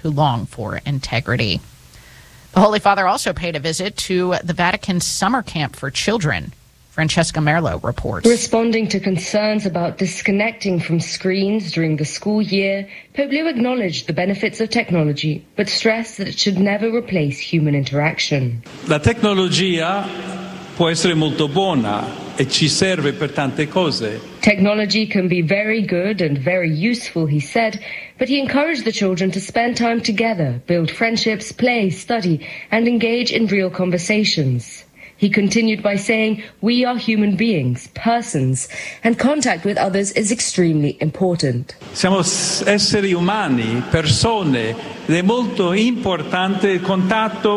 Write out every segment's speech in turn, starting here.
who long for integrity. The Holy Father also paid a visit to the Vatican summer camp for children. Francesca Merlo reports. Responding to concerns about disconnecting from screens during the school year, Pope Leo acknowledged the benefits of technology, but stressed that it should never replace human interaction. La tecnologia può essere molto buona e ci serve per tante cose. Technology can be very good and very useful, he said, but he encouraged the children to spend time together, build friendships, play, study, and engage in real conversations. He continued by saying, we are human beings, persons, and contact with others is extremely important. Siamo esseri umani, persone, ed è molto importante il contatto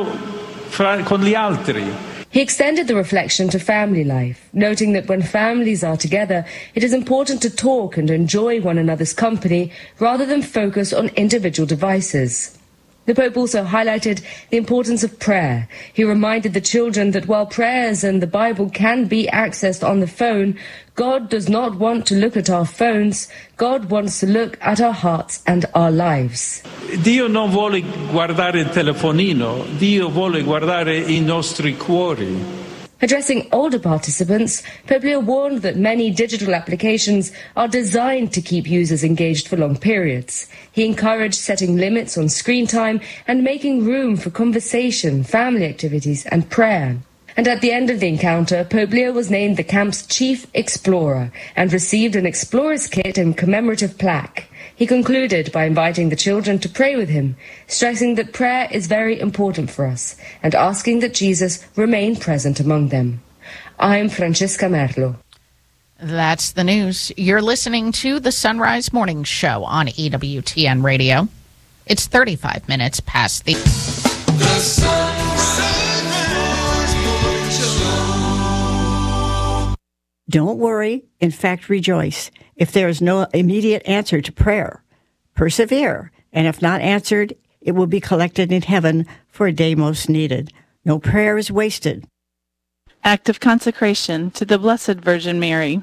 con gli altri. He extended the reflection to family life, noting that when families are together, it is important to talk and enjoy one another's company rather than focus on individual devices. The Pope also highlighted the importance of prayer. He reminded the children that while prayers and the Bible can be accessed on the phone, God does not want to look at our phones. God wants to look at our hearts and our lives. Dio non vuole guardare il telefonino, Dio vuole guardare i nostri cuori. Addressing older participants, Pope Leo warned that many digital applications are designed to keep users engaged for long periods. He encouraged setting limits on screen time and making room for conversation, family activities, and prayer. And at the end of the encounter, Pope Leo was named the camp's chief explorer and received an explorer's kit and commemorative plaque. He concluded by inviting the children to pray with him, stressing that prayer is very important for us and asking that Jesus remain present among them. I'm Francesca Merlo. That's the news. You're listening to the Sunrise Morning Show on EWTN Radio. It's 35 minutes past the Don't worry, in fact rejoice. If there is no immediate answer to prayer, persevere, and if not answered, it will be collected in heaven for a day most needed. No prayer is wasted. Act of consecration to the Blessed Virgin Mary.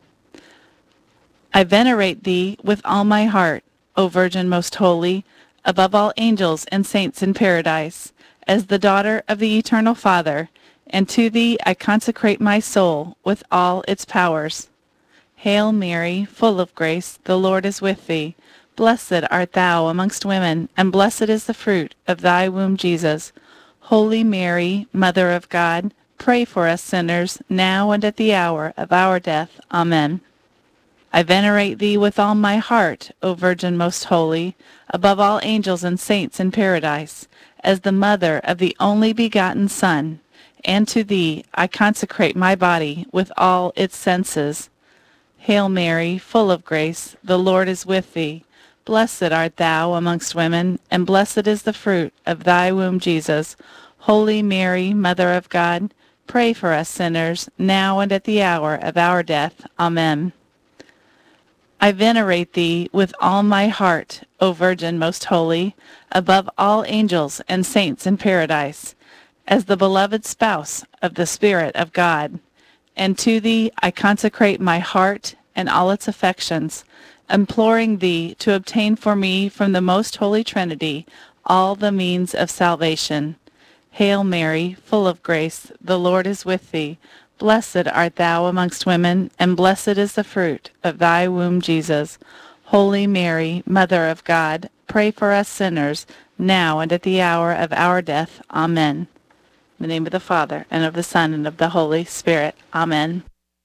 I venerate thee with all my heart, O Virgin most holy, above all angels and saints in paradise, as the daughter of the Eternal Father, and to thee I consecrate my soul with all its powers. Hail Mary, full of grace, the Lord is with thee. Blessed art thou amongst women, and blessed is the fruit of thy womb, Jesus. Holy Mary, Mother of God, pray for us sinners, now and at the hour of our death. Amen. I venerate thee with all my heart, O Virgin most holy, above all angels and saints in paradise, as the mother of the only begotten Son, and to thee I consecrate my body with all its senses. Hail Mary, full of grace, the Lord is with thee. Blessed art thou amongst women, and blessed is the fruit of thy womb, Jesus. Holy Mary, Mother of God, pray for us sinners, now and at the hour of our death. Amen. I venerate thee with all my heart, O Virgin most holy, above all angels and saints in paradise, as the beloved spouse of the Spirit of God. And to thee I consecrate my heart and all its affections, imploring thee to obtain for me from the most holy Trinity all the means of salvation. Hail Mary, full of grace, the Lord is with thee. Blessed art thou amongst women, and blessed is the fruit of thy womb, Jesus. Holy Mary, Mother of God, pray for us sinners, now and at the hour of our death. Amen. In the name of the Father, and of the Son, and of the Holy Spirit. Amen.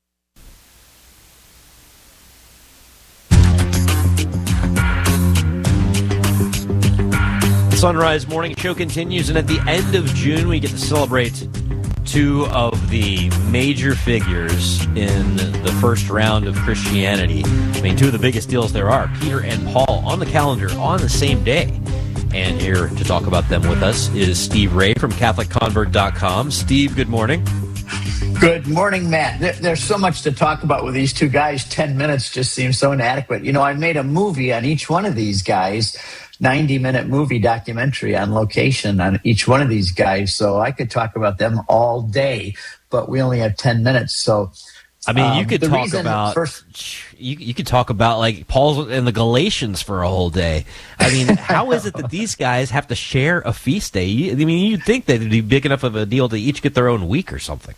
Sunrise Morning Show continues, and at the end of June, we get to celebrate two of the major figures in the first round of Christianity. I mean, two of the biggest deals there are, Peter and Paul, on the calendar on the same day. And here to talk about them with us is Steve Ray from CatholicConvert.com. Steve, good morning. Good morning, Matt. There's so much to talk about with these two guys. 10 minutes just seems so inadequate. You know, I made a movie on each one of these guys, 90-minute movie documentary on location on each one of these guys. So I could talk about them all day, but we only have 10 minutes. So I mean, you could talk about you could talk about like Paul's and the Galatians for a whole day. I mean, how is it that these guys have to share a feast day? I mean, you'd think that it'd be big enough of a deal to each get their own week or something.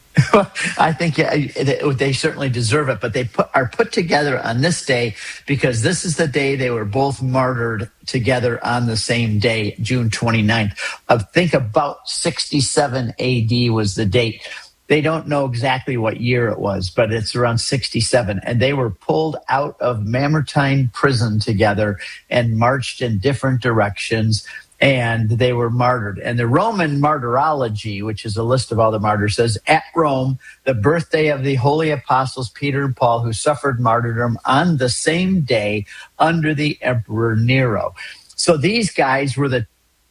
I think they certainly deserve it, but they are put together on this day because this is the day they were both martyred together on the same day, June 29th. I think about 67 AD was the date. They don't know exactly what year it was, but it's around 67. And they were pulled out of Mamertine prison together and marched in different directions, and they were martyred. And the Roman Martyrology, which is a list of all the martyrs, says, at Rome, the birthday of the holy apostles Peter and Paul, who suffered martyrdom on the same day under the Emperor Nero. So these guys were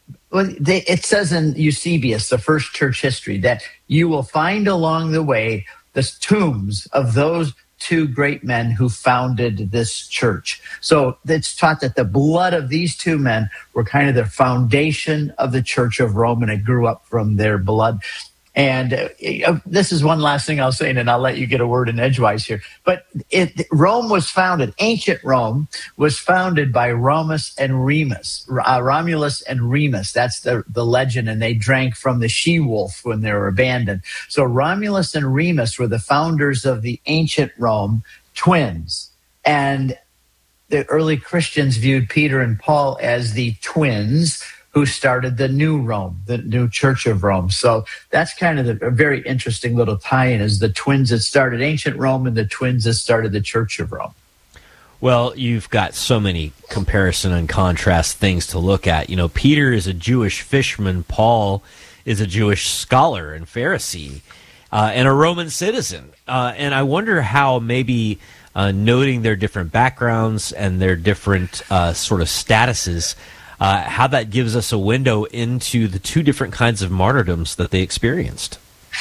it says in Eusebius, the first church history, that you will find along the way the tombs of those two great men who founded this church. So it's taught that the blood of these two men were kind of the foundation of the Church of Rome, and it grew up from their blood. And this is one last thing I'll say, and then I'll let you get a word in edgewise here. But Rome was founded, ancient Rome was founded by Romulus and Remus. That's the legend, and they drank from the she-wolf when they were abandoned. So Romulus and Remus were the founders of the ancient Rome, twins. And the early Christians viewed Peter and Paul as the twins who started the new Rome, the new Church of Rome. So that's kind of a very interesting little tie-in, is the twins that started ancient Rome and the twins that started the Church of Rome. Well, you've got so many comparison and contrast things to look at. You know, Peter is a Jewish fisherman. Paul is a Jewish scholar and Pharisee and a Roman citizen. And I wonder how maybe noting their different backgrounds and their different sort of statuses, how that gives us a window into the two different kinds of martyrdoms that they experienced.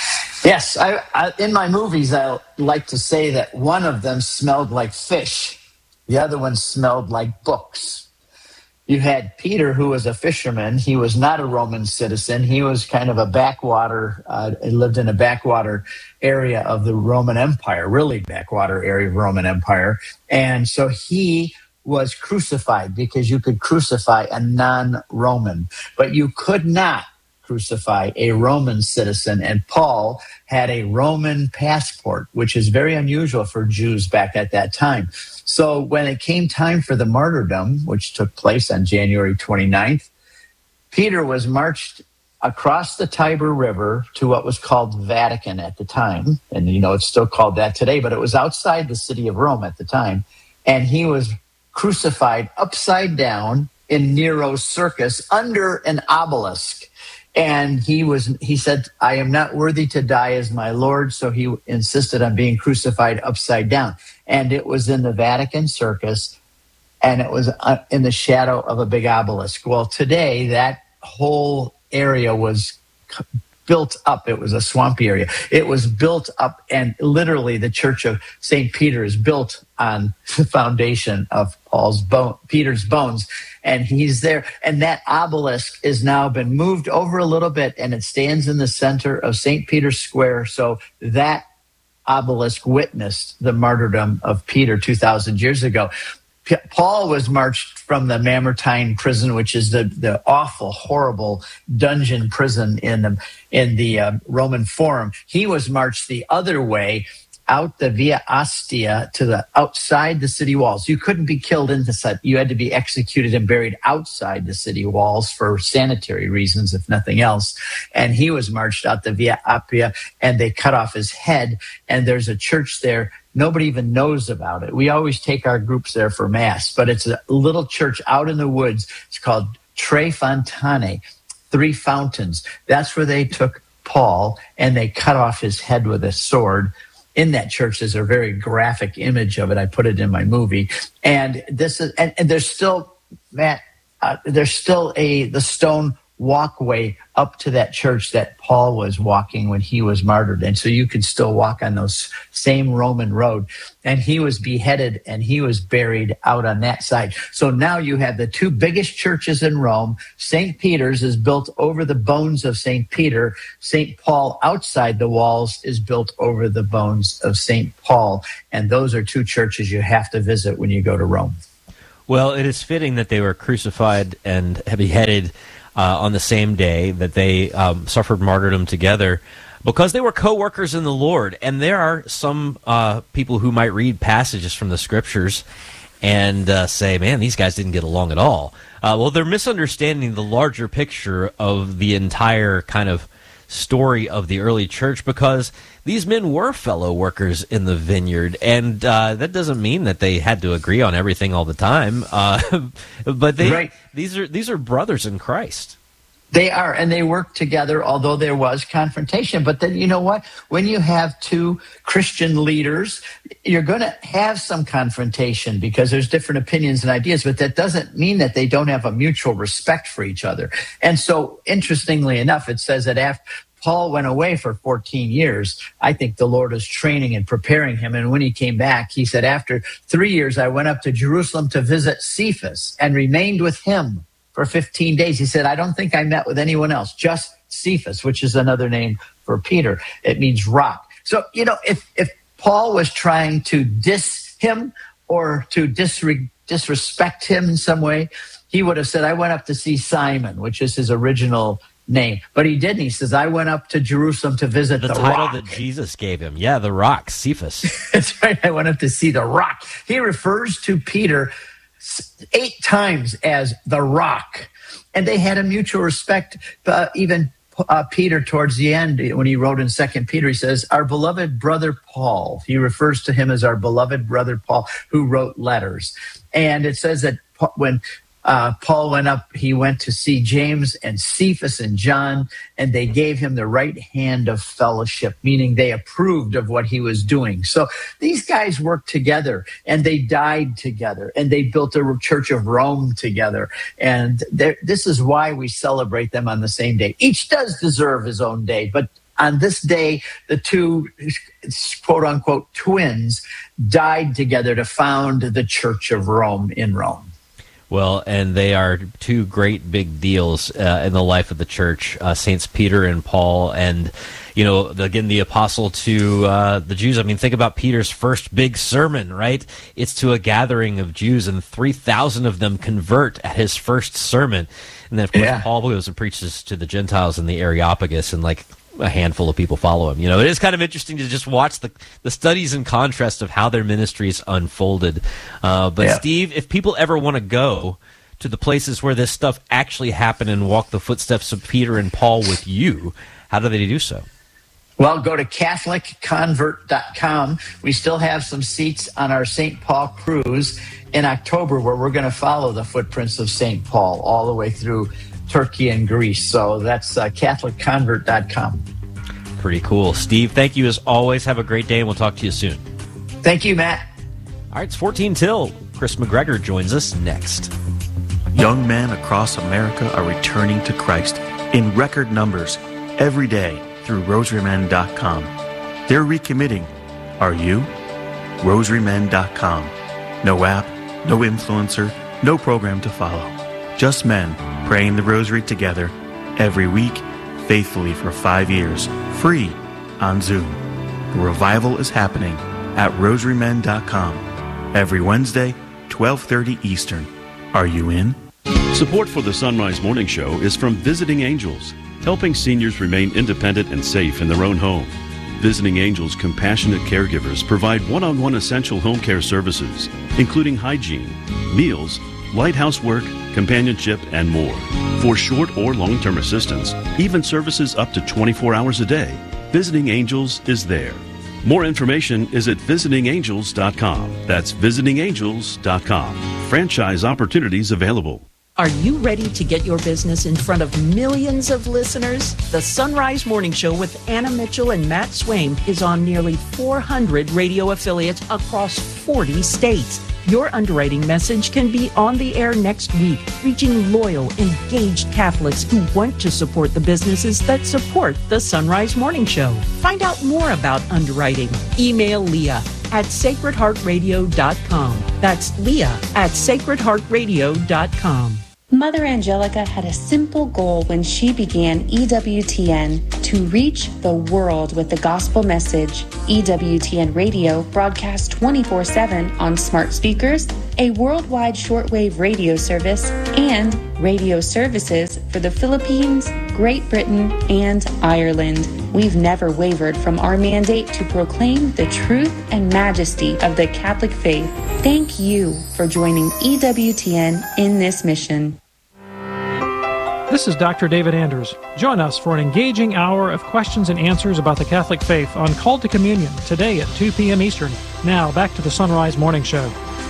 Yes, I in my movies, I like to say that one of them smelled like fish. The other one smelled like books. You had Peter, who was a fisherman. He was not a Roman citizen. He was kind of a backwater, lived in a backwater area of the Roman Empire, really backwater area of Roman Empire. And so he was crucified, because you could crucify a non-Roman, but you could not crucify a Roman citizen. And Paul had a Roman passport, which is very unusual for Jews back at that time. So when it came time for the martyrdom, which took place on January 29th, Peter was marched across the Tiber River to what was called Vatican at the time. And, you know, it's still called that today, but it was outside the city of Rome at the time. And he was crucified upside down in Nero's circus under an obelisk. And he said, I am not worthy to die as my Lord. So he insisted on being crucified upside down. And it was in the Vatican circus, and it was in the shadow of a big obelisk. Well, today, that whole area was built up. It was a swampy area. It was built up, and literally the Church of St. Peter is built on the foundation of Peter's bones, and he's there. And that obelisk has now been moved over a little bit, and it stands in the center of St. Peter's Square. So that obelisk witnessed the martyrdom of Peter 2,000 years ago. Paul was marched from the Mamertine prison, which is the awful, horrible dungeon prison in the Roman Forum. He was marched the other way, out the Via Ostia to the outside the city walls. You couldn't be killed inside. You had to be executed and buried outside the city walls for sanitary reasons, if nothing else. And he was marched out the Via Appia, and they cut off his head. And there's a church there. Nobody even knows about it. We always take our groups there for Mass, but it's a little church out in the woods. It's called Tre Fontane, 3 fountains. That's where they took Paul, and they cut off his head with a sword. In that church, there's a very graphic image of it. I put it in my movie. And this is, and there's still, Matt, there's still the stone walkway up to that church that Paul was walking when he was martyred. And so you could still walk on those same Roman road. And he was beheaded and he was buried out on that side. So now you have the two biggest churches in Rome. St. Peter's is built over the bones of St. Peter. St. Paul outside the walls is built over the bones of St. Paul. And those are two churches you have to visit when you go to Rome. Well, it is fitting that they were crucified and beheaded on the same day, that they suffered martyrdom together, because they were co-workers in the Lord. And there are some people who might read passages from the Scriptures and say, man, these guys didn't get along at all. Well, they're misunderstanding the larger picture of the entire kind of story of the early church, because these men were fellow workers in the vineyard, and that doesn't mean that they had to agree on everything all the time. But these are brothers in Christ. They are, and they work together, although there was confrontation. But then, you know what? When you have two Christian leaders, you're going to have some confrontation because there's different opinions and ideas, but that doesn't mean that they don't have a mutual respect for each other. And so, interestingly enough, it says that after Paul went away for 14 years, I think the Lord was training and preparing him. And when he came back, he said, after 3 years, I went up to Jerusalem to visit Cephas and remained with him for 15 days. He said, I don't think I met with anyone else, just Cephas, which is another name for Peter. It means rock. So, you know, if Paul was trying to diss him or to disrespect him in some way, he would have said, I went up to see Simon, which is his original name. But he didn't. He says, I went up to Jerusalem to visit the title rock that Jesus gave him. Yeah, the rock, Cephas. That's right. I went up to see the rock. He refers to Peter 8 times as the rock. And they had a mutual respect. Even Peter, towards the end, when he wrote in 2 Peter, he says, our beloved brother Paul. He refers to him as our beloved brother Paul, who wrote letters. And it says that when Paul went up, he went to see James and Cephas and John, and they gave him the right hand of fellowship, meaning they approved of what he was doing. So these guys worked together, and they died together, and they built a Church of Rome together. And this is why we celebrate them on the same day. Each does deserve his own day, but on this day, the two quote-unquote twins died together to found the Church of Rome in Rome. Well, and they are two great big deals in the life of the church, Saints Peter and Paul. And, you know, again, the apostle to the Jews. I mean, think about Peter's first big sermon, right? It's to a gathering of Jews, and 3,000 of them convert at his first sermon. And then, of course, Paul goes and preaches to the Gentiles in the Areopagus, and like a handful of people follow him. You know, it is kind of interesting to just watch the studies and contrast of how their ministries unfolded. Steve, if people ever want to go to the places where this stuff actually happened and walk the footsteps of Peter and Paul with you, how do they do so? Well, go to CatholicConvert.com. We still have some seats on our St. Paul cruise in October, where we're going to follow the footprints of St. Paul all the way through Turkey and Greece. So that's CatholicConvert.com. Pretty cool. Steve, thank you as always. Have a great day, and we'll talk to you soon. Thank you, Matt. All right, it's 14 till. Chris McGregor joins us next. Young men across America are returning to Christ in record numbers every day through RosaryMen.com. They're recommitting. Are you? RosaryMen.com. No app, no influencer, no program to follow. Just men praying the rosary together every week, faithfully for 5 years, free on Zoom. The revival is happening at RosaryMen.com every Wednesday, 12:30 Eastern. Are you in? Support for the Sunrise Morning Show is from Visiting Angels, helping seniors remain independent and safe in their own home. Visiting Angels compassionate caregivers provide one-on-one essential home care services, including hygiene, meals, light housework, companionship, and more. For short or long-term assistance, even services up to 24 hours a day, Visiting Angels is there. More information is at visitingangels.com. That's visitingangels.com. Franchise opportunities available. Are you ready to get your business in front of millions of listeners? The Sunrise Morning Show with Anna Mitchell and Matt Swain is on nearly 400 radio affiliates across 40 states. Your underwriting message can be on the air next week, reaching loyal, engaged Catholics who want to support the businesses that support the Sunrise Morning Show. Find out more about underwriting. Email Leah at sacredheartradio.com. That's Leah at sacredheartradio.com. Mother Angelica had a simple goal when she began EWTN: to reach the world with the gospel message. EWTN Radio broadcasts 24/7 on smart speakers, a worldwide shortwave radio service, and radio services for the Philippines, Great Britain, and Ireland. We've never wavered from our mandate to proclaim the truth and majesty of the Catholic faith. Thank you for joining EWTN in this mission. This is Dr. David Anders. Join us for an engaging hour of questions and answers about the Catholic faith on Call to Communion today at 2 p.m. Eastern. Now, back to the Sunrise Morning Show.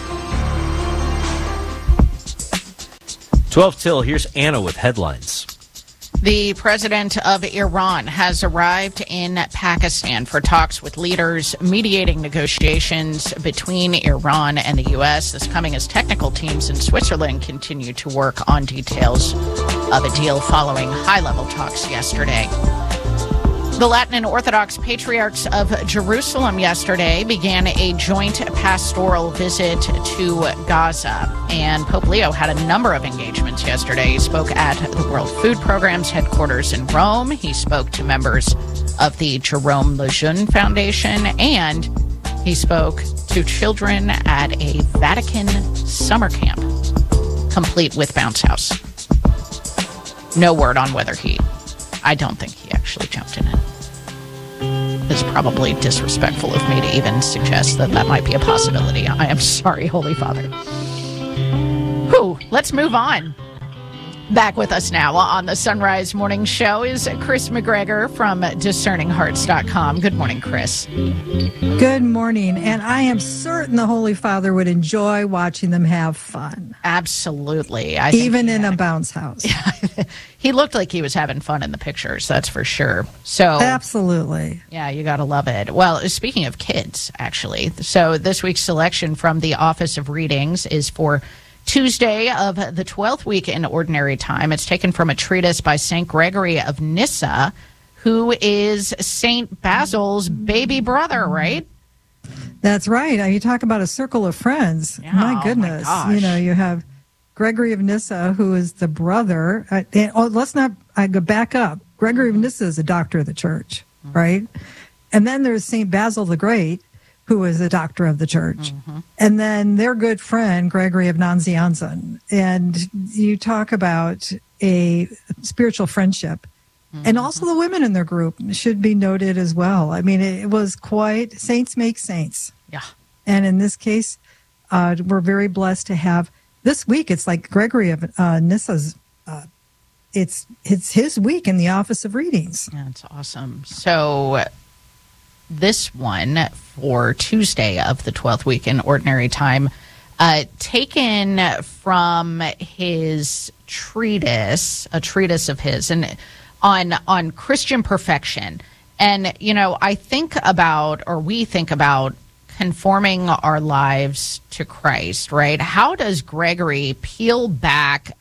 12 till, here's Anna with headlines. The president of Iran has arrived in Pakistan for talks with leaders mediating negotiations between Iran and the U.S. This coming as technical teams in Switzerland continue to work on details of a deal following high-level talks yesterday. The Latin and Orthodox Patriarchs of Jerusalem yesterday began a joint pastoral visit to Gaza, and Pope Leo had a number of engagements yesterday. He spoke at the World Food Program's headquarters in Rome. He spoke to members of the Jerome Lejeune Foundation, and he spoke to children at a Vatican summer camp, complete with bounce house. No word on whether I don't think he actually jumped in it. It's probably disrespectful of me to even suggest that might be a possibility. I am sorry, Holy Father. Whew, let's move on. Back with us now on the Sunrise Morning Show is Chris McGregor from DiscerningHearts.com. Good morning, Chris. Good morning. And I am certain the Holy Father would enjoy watching them have fun. Absolutely. Even in a bounce house. He looked like he was having fun in the pictures, that's for sure. So absolutely. Yeah, you got to love it. Well, speaking of kids, actually, so this week's selection from the Office of Readings is for Tuesday of the 12th week in Ordinary Time. It's taken from a treatise by St. Gregory of Nyssa, who is St. Basil's baby brother, right? That's right. You talk about a circle of friends. Yeah, my goodness. Oh my gosh. You have Gregory of Nyssa, who is the brother. Let's not go back up. Gregory of Nyssa is a doctor of the church, right? And then there's St. Basil the Great, who is a doctor of the church. And then their good friend, Gregory of Nazianzen. And you talk about a spiritual friendship. And also the women in their group should be noted as well. I mean, it was quite, saints make saints. Yeah. And in this case, we're very blessed to have, this week, it's like Gregory of Nyssa's, it's his week in the Office of Readings. That's awesome. So this one for Tuesday of the 12th week in Ordinary Time, taken from his treatise, a treatise of his, and on Christian perfection. And, I think about, or we think about, conforming our lives to Christ, right? How does Gregory peel back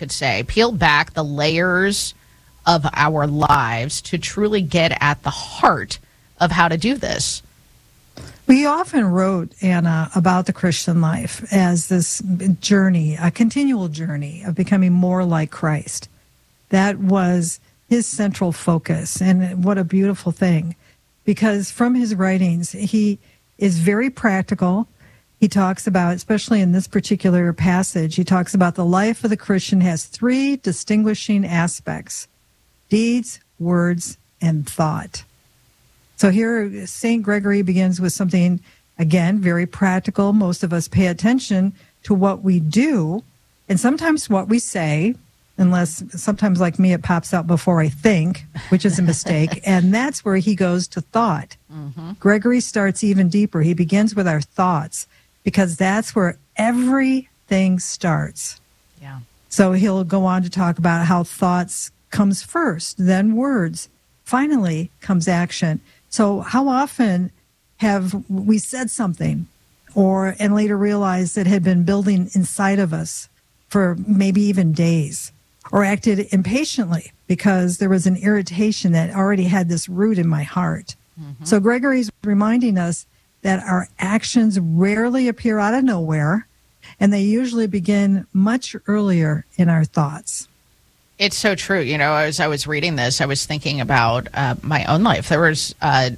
the layers of our lives to truly get at the heart of how to do this? We often wrote, Anna, about the Christian life as this journey, a continual journey of becoming more like Christ. That was his central focus, and what a beautiful thing. Because from his writings, he is very practical. He talks about, especially in this particular passage, he talks about the life of the Christian has three distinguishing aspects: deeds, words, and thought. So here, St. Gregory begins with something, again, very practical. Most of us pay attention to what we do, and sometimes what we say, unless sometimes like me, it pops out before I think, which is a mistake. And that's where he goes to thought. Gregory starts even deeper. He begins with our thoughts, because that's where everything starts. Yeah. So he'll go on to talk about how thoughts comes first, then words, finally comes action. So how often have we said something and later realized that had been building inside of us for maybe even days, or acted impatiently because there was an irritation that already had this root in my heart. So Gregory's reminding us that our actions rarely appear out of nowhere, and they usually begin much earlier in our thoughts. It's so true. You know, as I was reading this, I was thinking about my own life. There was,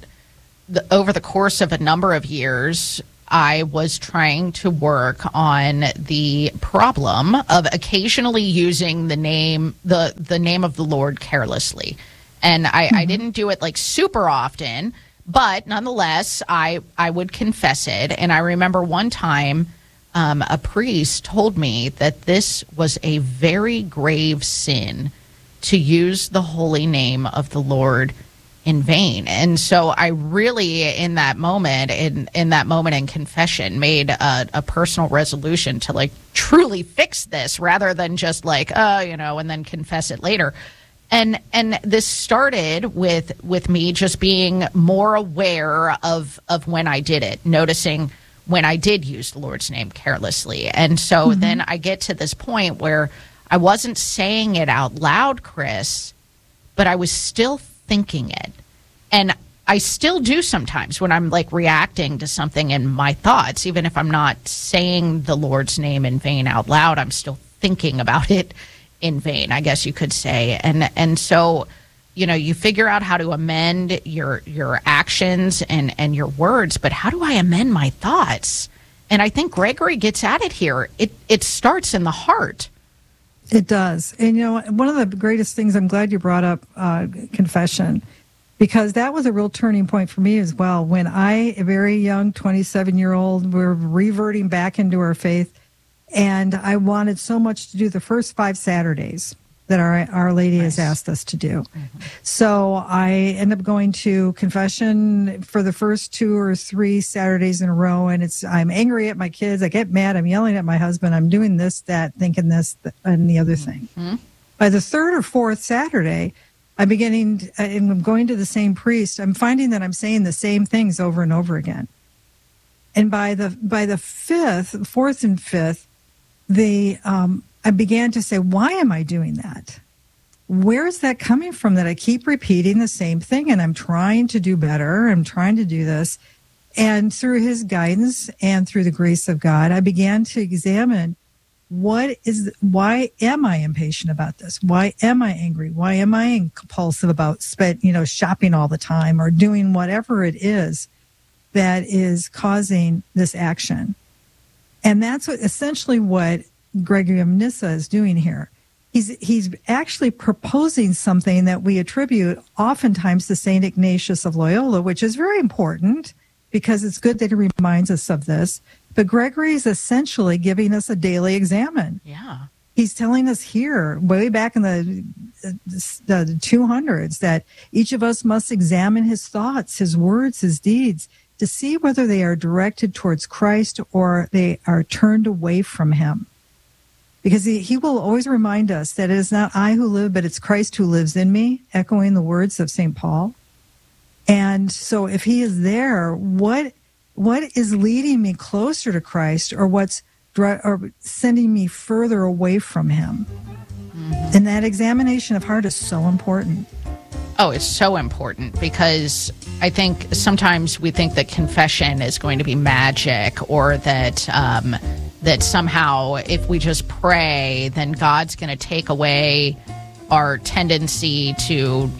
over the course of a number of years, I was trying to work on the problem of occasionally using the name of the Lord carelessly. And I didn't do it like super often, but nonetheless, I would confess it. And I remember one time a priest told me that this was a very grave sin to use the holy name of the Lord in vain. And so I really, in that moment in confession, made a personal resolution to like truly fix this rather than just like, and then confess it later. And this started with me just being more aware of when I did it, noticing when I did use the Lord's name carelessly. And so then I get to this point where I wasn't saying it out loud, Chris, but I was still thinking it. And I still do sometimes when I'm like reacting to something in my thoughts, even if I'm not saying the Lord's name in vain out loud, I'm still thinking about it in vain, I guess you could say. And so, you know, you figure out how to amend your actions and your words, but how do I amend my thoughts? And I think Gregory gets at it here. It starts in the heart. It does. And, you know, one of the greatest things, I'm glad you brought up confession, because that was a real turning point for me as well. When I, a very young 27-year-old, were reverting back into our faith, and I wanted so much to do the first 5 Saturdays that Our Lady has asked us to do. So I end up going to confession for the first 2 or 3 Saturdays in a row, and I'm angry at my kids. I get mad. I'm yelling at my husband. I'm doing this, that, thinking this, and the other thing. By the 3rd or 4th Saturday, I'm going to the same priest. I'm finding that I'm saying the same things over and over again. And by the 4th and 5th, I began to say, why am I doing that? Where is that coming from that I keep repeating the same thing? And I'm trying to do better. I'm trying to do this. And through his guidance and through the grace of God, I began to examine why am I impatient about this? Why am I angry? Why am I compulsive about shopping all the time or doing whatever it is that is causing this action? And that's essentially what Gregory of Nyssa is doing here. He's actually proposing something that we attribute oftentimes to St. Ignatius of Loyola, which is very important because it's good that he reminds us of this. But Gregory is essentially giving us a daily examine. Yeah. He's telling us here, way back in the 200s, that each of us must examine his thoughts, his words, his deeds, to see whether they are directed towards Christ or they are turned away from him. Because he will always remind us that it is not I who live, but it's Christ who lives in me, echoing the words of St. Paul. And so if he is there, what is leading me closer to Christ, or what's sending me further away from him? And that examination of heart is so important. Oh, it's so important, because I think sometimes we think that confession is going to be magic, or that that somehow if we just pray, then God's going to take away our tendency to,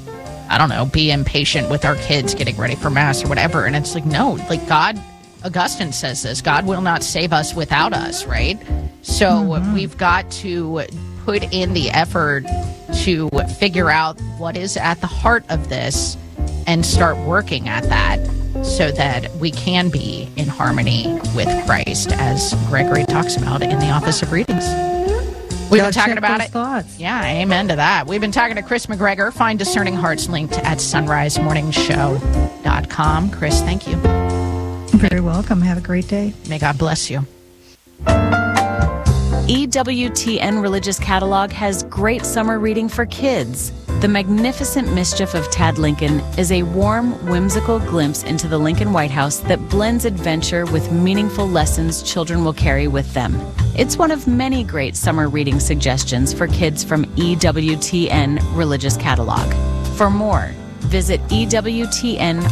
be impatient with our kids getting ready for Mass or whatever. And it's like, no, like God, Augustine says this, God will not save us without us, right? So we've got to put in the effort to figure out what is at the heart of this and start working at that, so that we can be in harmony with Christ, as Gregory talks about in the Office of Readings. We've been talking about it. Thoughts. Yeah, amen to that. We've been talking to Chris McGregor. Find Discerning Hearts linked at sunrisemorningshow.com. Chris, thank you. You're very welcome. Have a great day. May God bless you. EWTN Religious Catalog has great summer reading for kids. The Magnificent Mischief of Tad Lincoln is a warm, whimsical glimpse into the Lincoln White House that blends adventure with meaningful lessons children will carry with them. It's one of many great summer reading suggestions for kids from EWTN Religious Catalog. For more, visit EWTNRC.com.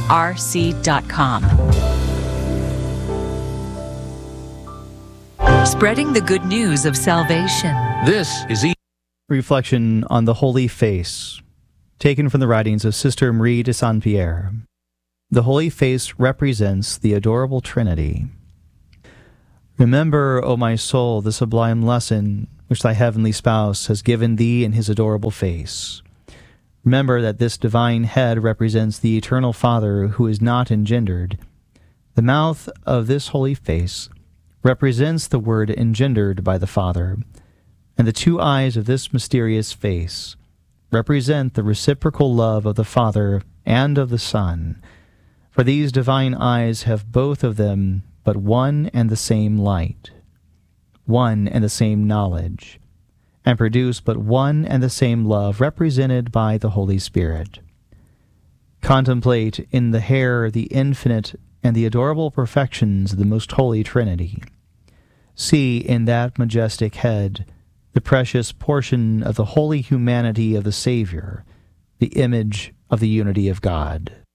Spreading the good news of salvation. This is Reflection on the Holy Face, taken from the writings of Sister Marie de Saint-Pierre. The Holy Face represents the adorable Trinity. Remember, O my soul, the sublime lesson which thy heavenly spouse has given thee in his adorable face. Remember that this divine head represents the eternal Father who is not engendered. The mouth of this holy face represents the word engendered by the Father, and the two eyes of this mysterious face represent the reciprocal love of the Father and of the Son, for these divine eyes have both of them but one and the same light, one and the same knowledge, and produce but one and the same love represented by the Holy Spirit. Contemplate in the hair the infinite and the adorable perfections of the most holy Trinity. See in that majestic head the precious portion of the holy humanity of the Savior, the image of the unity of God.